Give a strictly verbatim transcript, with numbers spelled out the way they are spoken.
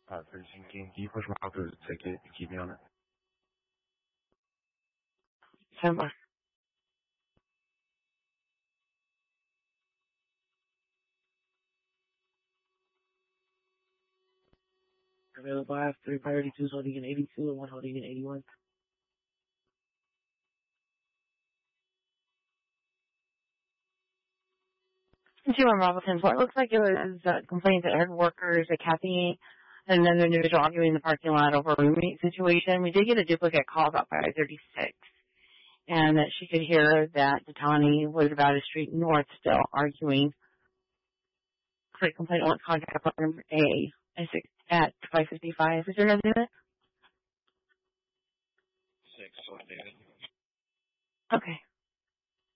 Uh, thirteen King, can you push me out through the ticket and keep me on it? December. Available. I have three priority twos holding in eighty-two and one holding in eighty-one. Two on Robinson. So it looks like it was uh, complaints that heard workers at Kathy and another individual arguing in the parking lot over a roommate situation. We did get a duplicate call about five thirty-six, and that she could hear that Datani was about a street north still arguing. Quick complaint on contact phone number A at five fifty-five. Is there another minute? Six, so David. Okay.